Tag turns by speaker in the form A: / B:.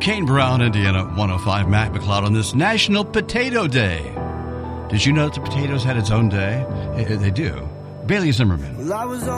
A: Kane Brown, Indiana 105, Mac McLeod on this National Potato Day. Did you know that the potatoes had its own day? They do. Bailey Zimmerman.